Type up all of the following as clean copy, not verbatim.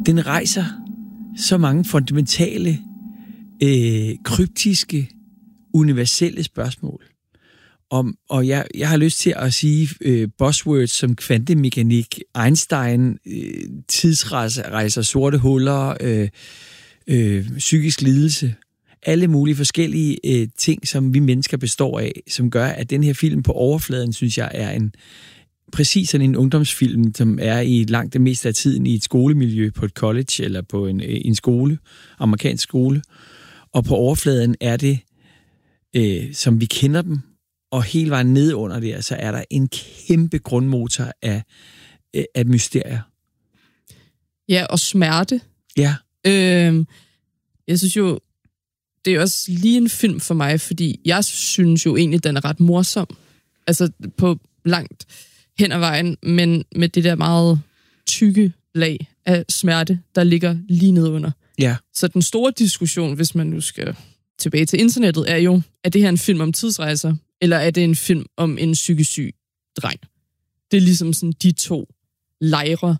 den rejser så mange fundamentale, kryptiske, universelle spørgsmål. Og jeg har lyst til at sige buzzwords som kvantemekanik, Einstein, tidsrejser, sorte huller, psykisk lidelse, alle mulige forskellige ting, som vi mennesker består af, som gør, at den her film på overfladen, synes jeg, er præcis sådan en ungdomsfilm, som er i langt det meste af tiden i et skolemiljø, på et college eller på en skole, amerikansk skole. Og på overfladen er det, som vi kender dem, og hele vejen ned under det, så er der en kæmpe grundmotor af mysterier. Ja, og smerte. Ja. Jeg synes jo, det er også lige en film for mig, fordi jeg synes jo egentlig, den er ret morsom. Altså på langt hen ad vejen, men med det der meget tykke lag af smerte, der ligger lige nedunder. Ja. Så den store diskussion, hvis man nu skal tilbage til internettet, er jo, er det her en film om tidsrejser, eller er det en film om en psykisk syg dreng? Det er ligesom sådan de to lejre.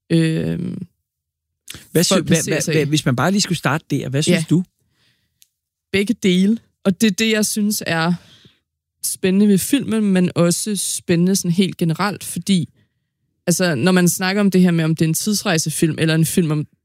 Hvis man bare lige skulle starte der, hvad synes du? Begge dele. Og det er det, jeg synes er spændende ved filmen, men også spændende sådan helt generelt, fordi altså, når man snakker om det her med, om det er en tidsrejsefilm, eller en film om